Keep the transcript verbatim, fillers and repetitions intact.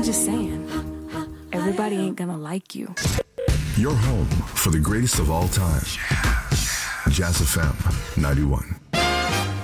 just saying, everybody ain't gonna like you. Your home for the greatest of all time. Jazz F M ninety-one.